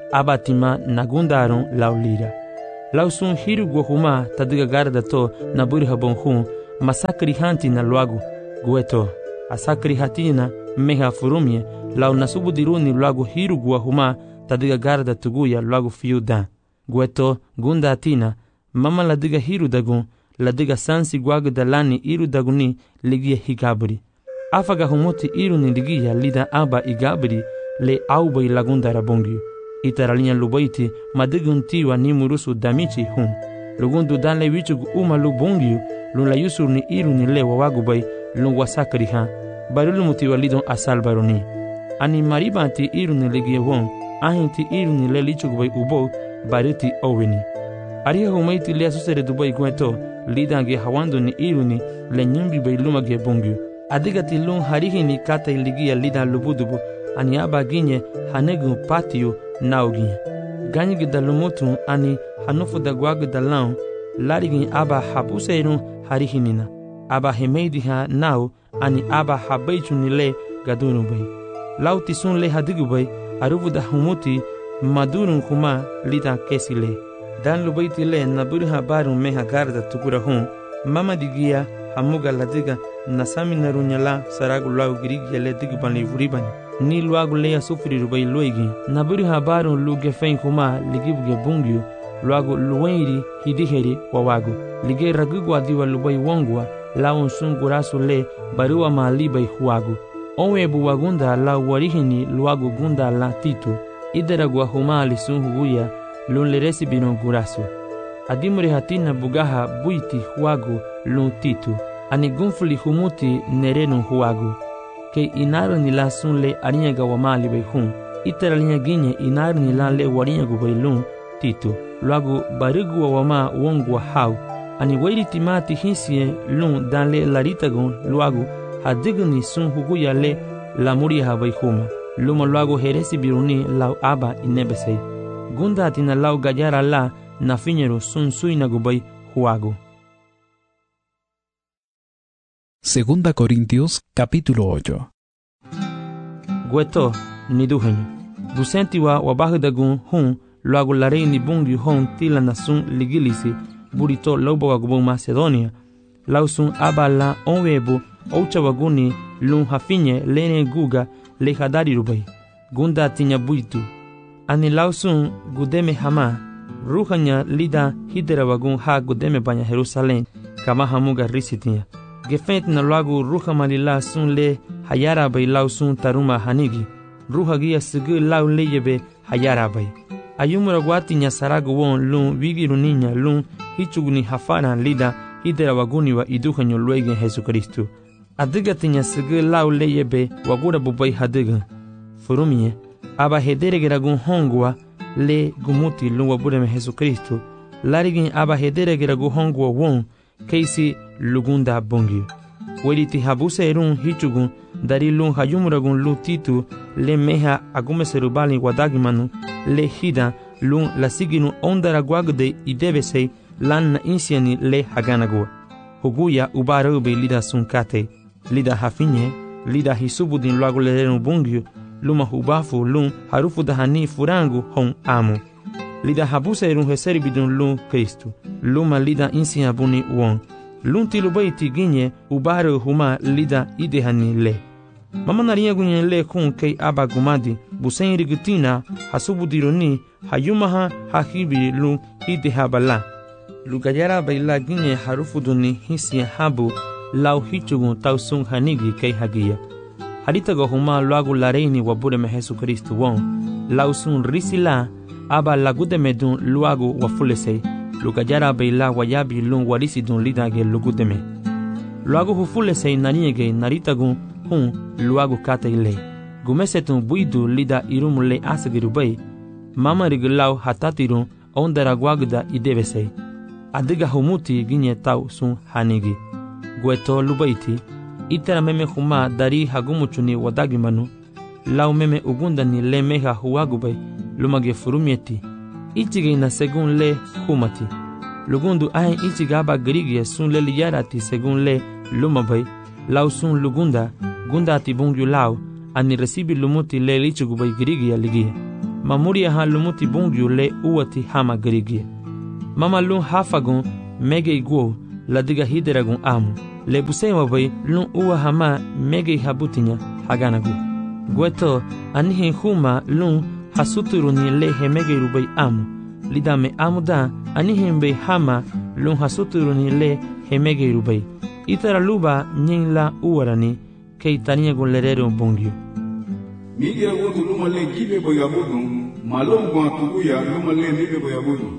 abatima nagundaron laulira. Lausun hiru guahuma tadiga garda to na burha bonhun masakri hanti na luagu gueto. Asakri hatina meha furumye lau nasubu diruni luagu hiru guahuma tadiga garda tuguya luagu fiudan. Gueto gunda atina mama ladiga hiru dagun ladiga sansi guagu dalani iru daguni ligia higabri. Afaga humuti iru ni ligia lida aba igabri le aubai lagunda rabongyu. Itaralinha lubaiti madigun tiwa ni murusu damichi hun. Lugundu dan le wichugu uma lubongyu lun la yusur ni iru ni le wawagubai lun wasakari ha. Barulu mutiwa lidon asal baroni. Ani maribanti iru ni ligia won ahinti iru ni le lichugubai ubo bariti oweni. Ariha humaiti le asusere dubai gueto lidange hawando ni iru ni le nyumbi bai lumage bongyu. Adigati lun harihi ni kata iligia lidan lubudubu ani aba ginye hanegu patio naugi. Ganyi dalumutu ani hanufu da guagu dalau larigin aba habuseirun harihinina. Aba hemeidi ha nau ani aba habeichu nile gadurun bai. Lau tisun le hadigu bai aruvu da humuti madurun kuma lita kesi le. Dan lubaiti le naburu habarun meha garda tukura hun. Mama digia hamuga ladiga nasami narunyala saragu lau girigi le digu banli vuribani. Ni luagu leya sufuri rubai luigi naburi habarun luge fein kuma ligibuge bungyu luagu luweiri hidiheri wawagu lige ragugwa diwa lubai wongwa laun sun gurasu le barua malibai huagu onwebu wagunda la warihini luagu gunda la titu idaragwa huma alisun huguya lun leresi binon gurasu adimuri hatina bugaha buiti huagu lun titu ani gunfuli humuti nerenu huagu ke inaru ni la sun le arinya gawamali bai hun itara linya ginye inaru ni la le warinya gubai lun titu luagu barigu wawama wongwa hau ani wairi timati hinsie lun dan le laritagun luagu hadigu ni sun huguya le lamuri habai huma luma luagu heresi biruni lau aba inebesei gunda atina lau gayara la na finyeru sun suina gubai huagu. Segunda Corintios, capítulo 8. Gueto, ni duhenyo. Busentiwa wabahudagun hun, luagu larei ni bungi hun tila nasun ligilisi, burito laubo wagubun Macedonia. Lausun abala onwebu, oucha waguni, lun hafinye, lene guga, le hadari rubai. Gunda tinya buitu. Ani lausun gudeme hama, ruhanya lida hidera wagun ha gudeme banya Jerusalem, kama hamuga risitinya. Gefent na luagu ruha malila sun le hayara bai lau sun taruma hanigi. Ruha gia sigi lau leyebe hayara bai. Ayumura guati nya saragu won lun wigiru ninya lun hichuguni hafana lida hidera waguni wa iduhanyo luegen Jesucristo. Adiga tinya sigi lau leyebe wagura bubai hadiga. Furumie, aba hedere geragun hongwa le gumuti lun wabureme Jesucristo. Larigin aba hedere geragun hongwa won keisi lugunda bongyu. Weliti habuse erun hichugun dari lun hayumuragun lu titu le meha agume serubali wadagimanu le hida lun lasiginu ondara guagde idebesei lan na insiani le haganagua. Huguya ubarube lida sunkate, lida hafinye, lida hisubudin luagu lerenu bongyu, luma hubafu lun harufu dahani furangu hon amu. Lida habuse erun heseri bidun lun Kristu, luma lida insia buni won. Lun tilubaiti ginye ubare huma lida idehani le. Mama narinha gunye le kun kei aba gumadi, busen rigutina, hasubudironi, hayumaha hahibi lun idehabala. Lugayara baila ginye harufuduni hisia habu, lau hichugun tausun hanigi kei hagia. Haritago huma luagu lareini wabureme Jesucristo won, lau sun risila, aba lagude medun luagu wafulesei. Lugayara baila wayabi lun warisi dun lidage lugudeme. Luagu hufulesei naniege naritagun hun luagu kate ile. Gumesetun buidu lida irumule asagirubai. Mama rigilau hatatirun ondara guagda idebesei. Adiga humuti ginye tau sun hanigi. Gueto lubaiti. Itera meme huma dari hagumuchuni wadagimanu. Lau meme ugundani le meha huagubai lumage furumieti. Ichige na segun le humati. Lugundu ahen ichigaba grigie sun le liyarati segun le lumabai. Lau sun lugunda, gunda ati bungyu lau, ani resibi lumuti le lichigubai grigia ligia. mamuria ha lumuti bungyu le uati hama gerigie. Mama lun hafagun mege iguo la diga hideragun amu. Le busema bai lun uwa hama mege habutinya haganagu. Gueto anihin huma lun hasuturuni le hemege rubai amu. Lidame amuda anihin bai hama lun hasuturuni le hemege rubai. Itara luba nyin la uwarani kei tania gun lerero bungyu. Migira wotu lumale gibe boyabudu, malongwa tuguya lumale nibe boyabudu.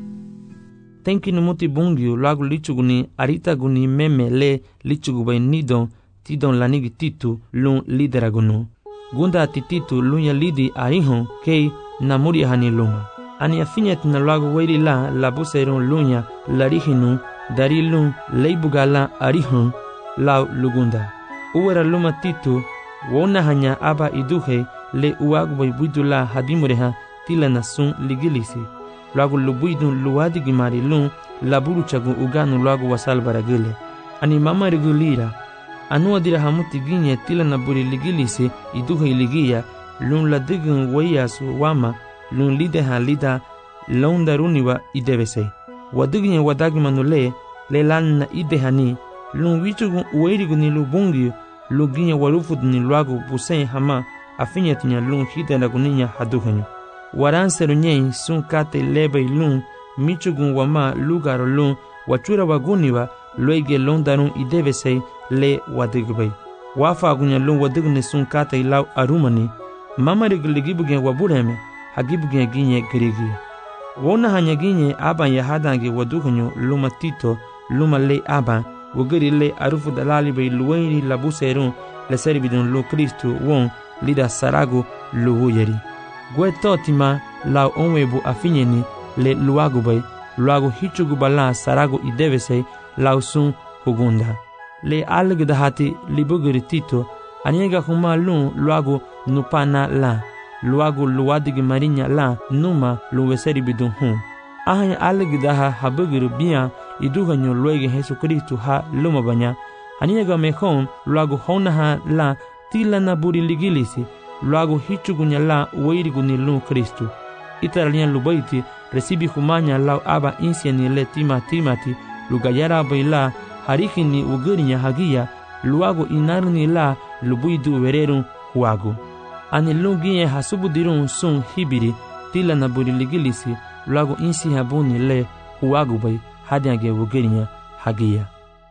Tenki numuti bungyu lagu lichuguni arita guni meme le lichugubay nidon tidon lanigi titu lun lideragunu. Gunda tititu lun ya lidi arihon kei namuri hani luma. Ani afinyet na lagu weiri la labuseron lunya larihinu dari lun leibugala arihon lau lugunda. Uwera luma titu wona hanya aba iduhe le uagubay buidula hadimureha tilana sun ligilisi. Lagu lubuidun luadi gimari lun laburu chagu uganu lagu wasal baragile. Ani mama regulira. Anu adira hamuti ginye tilana buri ligilisi iduhe iligia lun ladigun wayasu wama lun lideha lida laundaruniwa idebese. Waduginye wadagimanule le lanna idehani lun wichugun ueriguni lubungi luginye warufudni lagu busen hama afinyetinya lun hidendaguninya haduhenyo. Waranseru nyen sun kate lebe lun michugun wama lugaro lun wachura waguniwa loige londarun idebese le wadigubay. Wafa agunya lun wadigne sun kate lau arumani mama rigiligibugen wabureme hagibugen ginye gerigi. Wona hanya ginye aban yahadange wadugenyo luma tito luma le aban wogeri le arufu dalali bay luweni labuserun le servidun lu Kristu won lida saragu luwuyeri. Guetotima lau onwebu afinyeni le luagubay luagu hichugubala saragu idevese lau sun hugunda. Le algdahati libugeri tito aniega huma lun luagu nupana la luagu luadigi marinya la numa luweseri bidun hun. Ahanya algdaha habugeri biya iduhanyo luege Jesu Kristu ha luma banya aniega mehon luagu honaha la tilana buri ligilisi luagu hichugunya la weiriguni lu Kristu. Itaralian lubaiti recibi humanya lau aba insiani le timati lugayara baila harikini ugerinya hagia luagu inarni la lubuidu wererun huagu. Ani lungiye hasubudirun sun hibiri tilana buri ligilisi luagu insi habuni le huagu bay hadiage ugerinya hagia.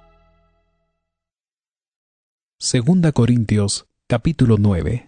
Segunda Corintios, capítulo 9.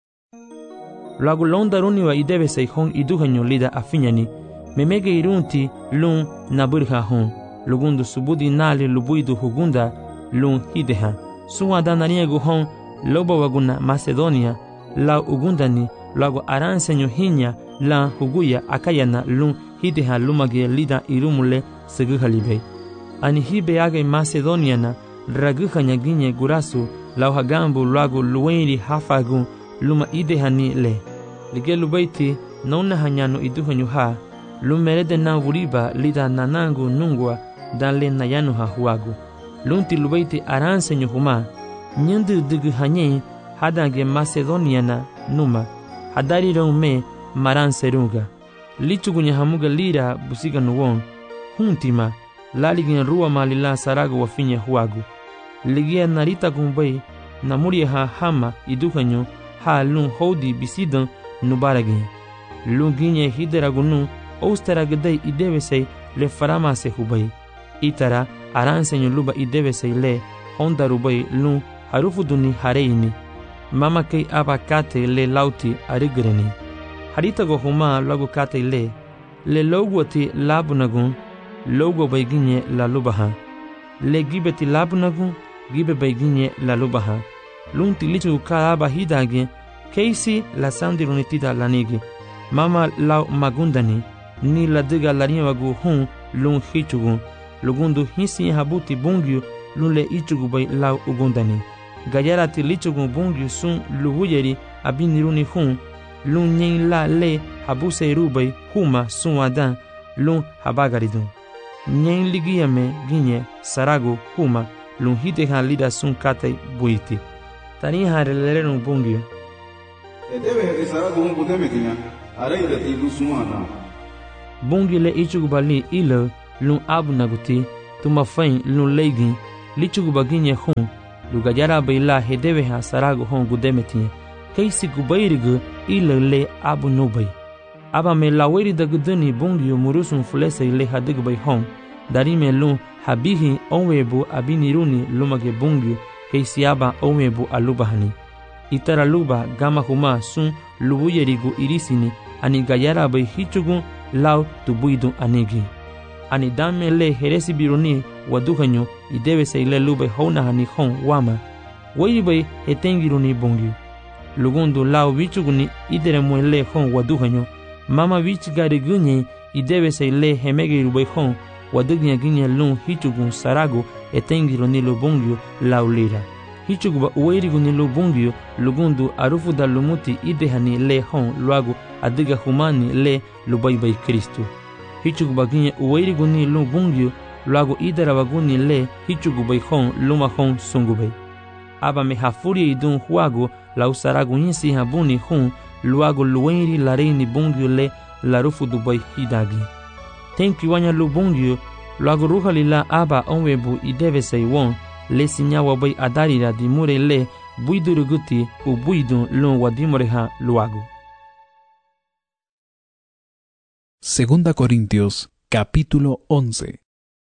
Luagu londaruniwa idebe seihon iduhanyo lida afinyani memege irunti lun naburha hon lugundu subudi nali lubuidu hugunda lun hideha suwa dananiegu hon loba waguna Macedonia la ugundani luagu aransenyo hinya la huguya akayana lun hideha lumage lida irumule seguhalibei. Ani hibe age Macedoniana raguhanya ginye gurasu lau hagambu luagu luwenri hafagun luma idehani le. Lige lubaiti nauna hanyano iduhanyo ha lumerede na wuriba lida nanangu nungwa dan le nayano ha huagu. Lunti lubaiti aransenyo huma nyandu dugu hanye hadange Macedoniana numa hadari me maranserunga. Lichugunya hamuga lira busiga nuwon huntima laligin ruwa malila sarago wafinya huagu. Ligia narita gumbay namuria ha hama iduhanyo ha lun hodi bisidan nubaragin. Lun ginye hideragunu ousteragadai idevesei le faramase hubay. Itara aransenyo luba idevesei le hondarubay lun harufuduni hareini. Mama kei abakate le lauti arigreni. Haritago huma lagu kate le logwati labunagun logo bayginye la lubaha. Le gibeti labunagun gibe bayginye la lubaha. Lun tilichu kaaba hidage keisi la sandirunitida lanigi. Mama lau magundani ni la diga lariwagu hun lun hichugu. Lugundu hisi habuti bungyu lun le ichugu bay lau ugundani. Gayarati lichugu bungyu sun luhuyeri abiniruni hun lun nyen la le habuse rubay huma sun adan lun habagaridun. Nyen ligiyame ginye sarago huma lun hiteha lida sun kate buiti. Tani hareleren bungyu. Edebe sarago hun budeme kinya. araira ti lusumana bungi le ichugubali ilo lun abu naguti tuma fain lun leigin lichugubaginye hun lugajara baila hedeve ha sarago hon gudemetinye keisi gubairigu ilo le abu nubai aba me laweri daguduni bungi murusun fulese le hadigbai hon darime lun habihi onwebu abiniruni lumage bungi keisi aba onwebu alubahani itara luba gama huma sun lubuyerigu irisini ani gayara bai hichugun law tubuidun anigi ani dame le heresi biruni waduhanyo idebe se ile lube hona hani hon wama weibai hetengiruni bongi lugundu law wichuguni idere mwele hon waduhanyo mama wich gari gunye idebe se ile hemege rube hon wadunya ginye lun hichugun sarago etengiruni lubongyo law lira hichuguba uweiriguni lubongyo lugundu arufu da lumuti idehani le hon luago adiga humani le lubaibai Kristu hichugubaginye uweiriguni lubungyo luago idarabaguni le hichugubai hon luma hon sungubai aba me hafuri idun huago la usarago yinsi habuni hon luago luweiri lareini bungyo le larufu dubai hidagi tenki wanya lubungyo luago ruhalila aba onwebu ideve seiwon le sinyawa bai adarira dimure le buiduruguti ubuidun lun wadimoreha luago. Segunda Corintios, capítulo 11.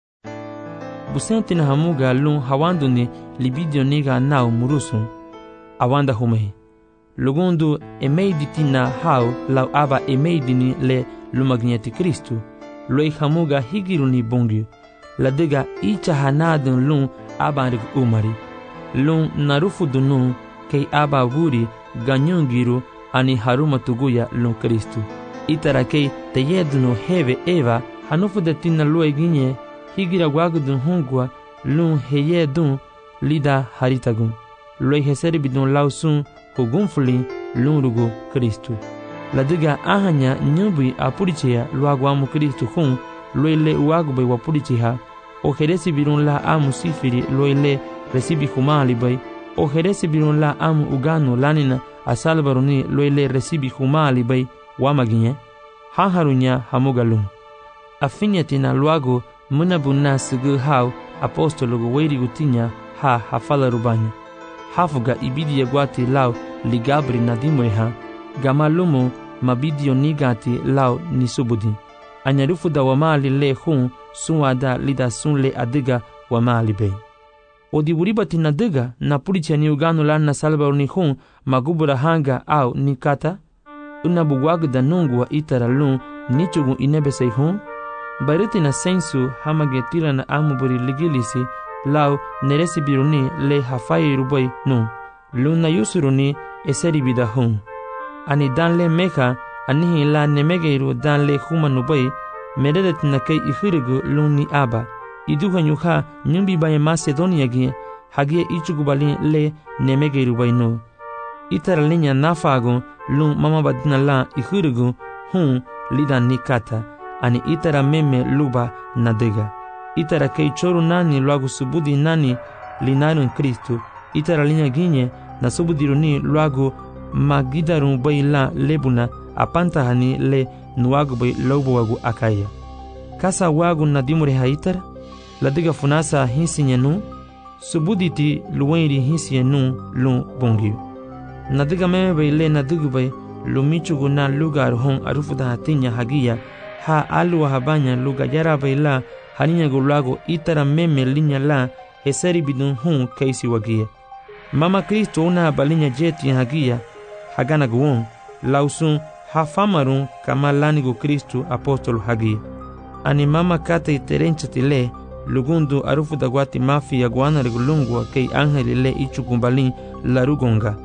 Busente na hamuga lun hawanduni libidio niga nao murusun awanda humehi lugundu emeiditina hao lau aba emeidini le lumagneti Kristu loi hamuga higiruni bungyu ladiga icha hanadun lun abanrik umari lun narufu dunun kei aba wuri ganyungiru ani haruma tuguya lun Kristu itara kei teyedunu heve eva hanufu detina lue ginye higira wagudun hungwa lun heyedun lida haritagun loi heseri bidun lausun hugunfuli lun rugo Kristu ladiga ahanya nyubi apurichea luagwamu Kristu hun loile uagubay wapuricheha o heresi birun la amu sifiri loile resibi humali bay o heresi birun la amu uganu lanina asalbaruni loile resibi humali bay wamaginye haharunya hamugalum afinyatina luago munabunna sigu hau apostologo weirigutinya ha hafala rubanya hafuga ibidi yagwati lau ligabri nadimweha gamalumu mabidio nigati lau nisubudi anyarufu da wamali le hun sunwada lida sunle adiga wamali bay odiburibati nadiga na pulicha ni uganu lan na salbaruni hun magubura hanga au nikata unabugwagda nungwa itara lun nichugun inebesei hun bariti na sensu hamagetila na amuburi ligilisi lau neresi biruni le hafai rubai nu luna yusuruni eseri bida hun ani dan le meka anihi la nemegeiru dan le humanubai meredetina kei ihirigu luni aba iduhanyuha nyumbi baye Macedonia gi hagie ichugubali le nemegeiru bai nu itara linya nafagu lun mama badina la ihirigu hun lida nikata ani itara meme luba nadega itara kei choru nani luagu subudi nani linarun Kristu itara linya ginye na subudiruni luagu magidarun bai la lebuna apantahani le nuagu bai lobo wagu akaya kasa wagu nadimure haitar ladiga funasa hinsinyanu subuditi luwenri hinsinyanu lu bongiu nadiga meme bai le nadigu bai lumichugu na lugar hon arufuda hatinya hagia ha alwa habanya luga yara bai la haninya gulago itara meme linya la heseri bidun hun kaisi wagia mama Kristo una balinya jeti hagia hagana guon lausun hafamarun kama lanigo Kristu apostolo hagia ani mama kate terenchitile lugundu arufu dagwati mafi ya guana regulungwa kei angeli le ichukumbalin larugonga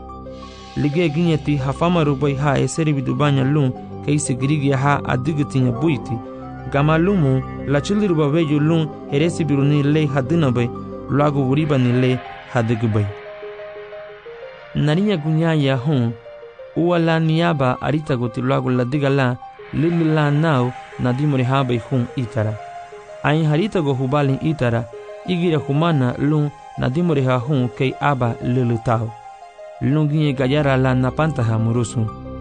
lige ginyeti hafamaru bai ha eseri bidubanya lun kei sigirigia ha adigitinya buiti gamalumu la chiliru babeju lun heresi biruni le hadina bai luago wuribani le hadigu bai narinya gunyaya hun uwala niaba arita goti luago ladiga la lilila nao nadimuri ha bai hun itara ain harita go hubalin itara igira humana lun nadimuri ha hun kei aba lilutao lunginye gayara la napantaha murusun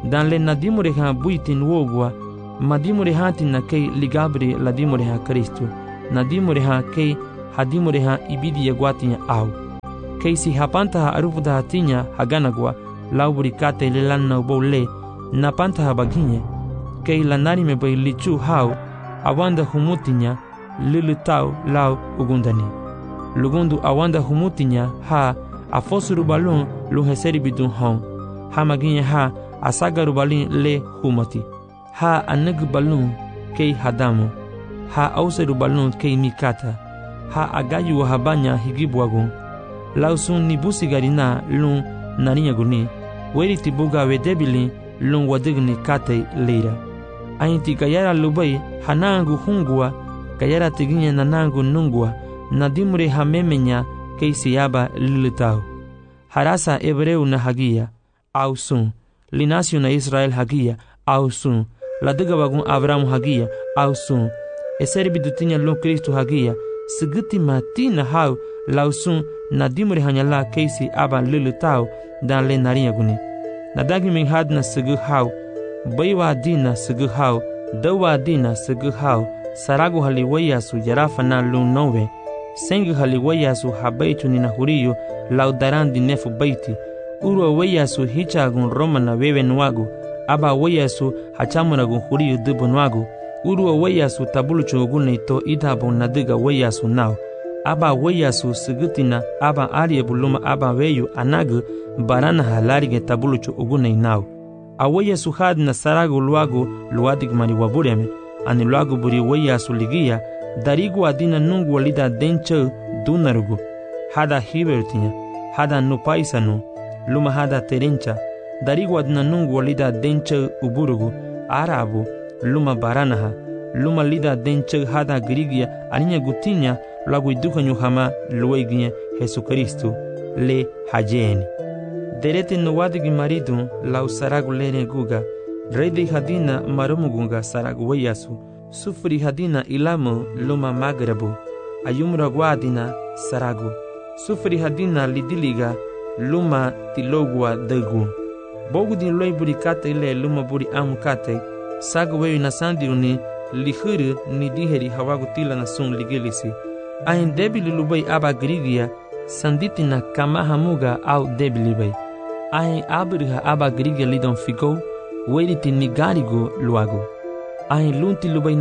dan le nadimure ha buitin wogwa madimure hatin na kei ligabri ladimure ha Kristo nadimure ha kei hadimure ha ibidi yagwatinya au kei si hapanta ha arufuda hatinya haganagwa lauburi kate le lanna ubole napanta ha baginye kei lanari me bai lichu hau awanda humutinya lilutau lau ugundani lugundu awanda humutinya ha afosuru balun luheseri bidun hon ha maginye ha asagaru balin le humati ha anag balun kei hadamu ha auseru balun kei mikata ha agayu habanya higibwagun lausun nibusi garina lun narinya guni weri tibuga wedebili lun wadigni kate leira ainti kayara lubai hanangu hungua kayara tiginya nanangu nungua nadimure hamemenya keisiaba lilitau harasa hebreu na hagia ausun linasio na Israel hagia ausun ladiga bagun Abraham hagia ausun eserbi dutinya lun Kristo hagia sigiti matina hau lausun nadimure hanyala keisi aba lilitau dan le narinya guni nadagi min hadna sigu hau baiwa dina sigu hau dawa dina sigu hau saragu haliwaya su jarafa na lun nowe sengu haliwaya su habaitu nina huriyo laudaran dinefu baiti uro waya su hichagun roma na wewe nwagu aba waya su hachamunagun huriyo dubu nwagu uro waya su tabulu chugune ito idabun nadiga waya su nao aba waya su sigutina aba ariye buluma aba weyu anagu barana halarige tabulu chugune nao awaya su hadna saragu luagu luadig mari wabureme ani luagu buri waya su ligia darigu adina nungu walida denche dunarugu hada hibertinya hada nupaisanu luma hada terencha darigu adina nungu walida denche uburugu arabu luma baranaha luma lida denche hada grigia aninya gutinya luagu iduka nyuhama lueginya Jesu Kristo le hajeni derete nuwadigi maridu lau saragu lene guga redi hadina marumugunga saragu wayasu sufri hadina ilamu luma magrabu ayumra guadina saragu sufri hadina lidiliga luma tilogwa degu bogudin loy buri kate ile luma buri amukate sagu weyu nasandiruni lihuru ni diheri hawagu tila na sun ligilisi ahin debili lubai aba grigia sanditina kama hamuga au debili bai ahin abriha aba grigia lidon figo weriti nigarigo luago ahin lunti lubai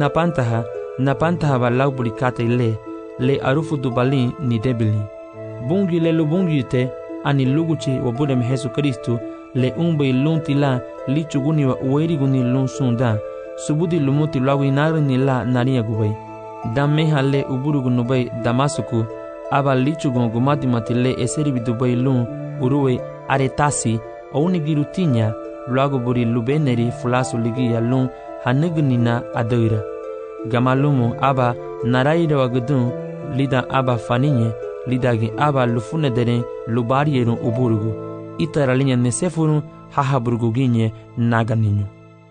napantaha ba lau buri kate le arufu dubalin ni debili bungi le lubungi te ani luguchi wabudem Jesu Kristo le umbai lunti la lichuguni wa ueriguni lun sunda subudi lumuti lawi narini la nariya gubai dameha le uburugu nubai damasuku aba lichugon gumati matile eseri bidubai lun uruwe aretasi ounigirutinya luago buri lubeneri fulasu ligiya lun hanignina adoira gamalumu aba naraira wagudun lida aba faninye lidagi aba lufunederen lubarierun uburugu itaralinya nesefurun hahaburguginye naganinyo.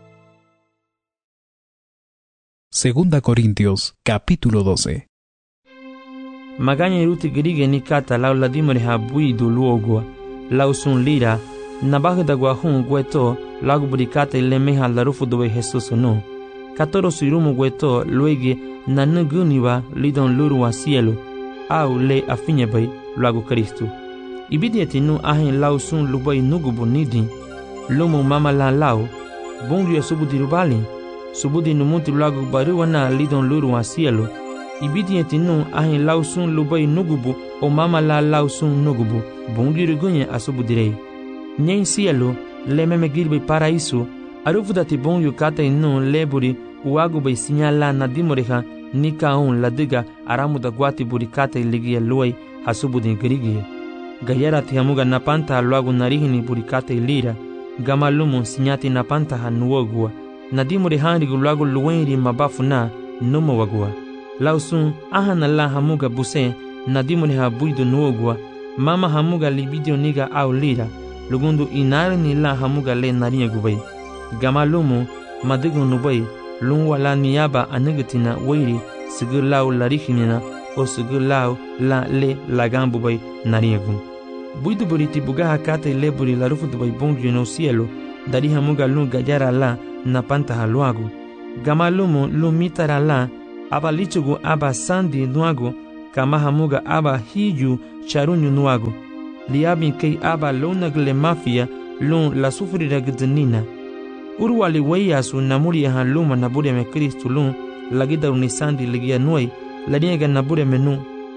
Segunda Corintios, capítulo 12. Maganya iruti grige ni kata lau ladimore habuidu luogwa lau sun lira nabagdagwa hun gweto lau burikata ilemeha larufu dobe Jesus no katoro suirumu gweto luege nanuguniwa lidon luru wa cielo au le afinye bay luagu Kristo ibidieti nu ahin lau sun lubai nugubu nidin lumu mama la lau bungu ya subudi rubali subudi numuti luagu baruwa na lidon luru wa cielo ibidieti nu ahin lau sun lubai nugubu o mama la lau sun nugubu bungu rigunye asubudirei nyen cielo le meme girbe paraíso arufudati bungu kata inu leburi uagu bay sinyala nadimoreha nika un ladiga aramuda gwati burikata iligia luai hasubudin grigie gayara tihamuga napanta luagu narihini burikata ilira gamalumu sinyati napanta hanuogua nadimore hanrigu luagu luenri mabafu na numo wagua lausun ahana la hamuga buse nadimore habuidu nuogua mama hamuga libidio niga au lira lugundu inarni la hamuga le nariya gubai gamalumu madigu nubai lungwala niyaba anigatina wairi sigilau larihimina o sigilau la le lagambu bai nariyagun buidu buriti bugaha kata leburi larufu dubai bungi no cielo Dari hamuga lu gayara la na panta haluago. Gama lumo lu mitara la aba lichugu aba sandi nuago kama hamuga aba hiju charunyu nuago. Liabin kei aba lonagle mafia lun la sufrira gdnina. Urwali weyasu namuri han luma nabure me Kristu lun lagida unisandi ligia nuai laniega nabure menu.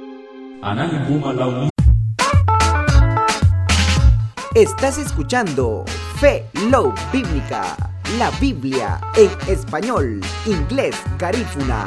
Estás escuchando Fe Love Bíblica, la Biblia en español, inglés, garífuna.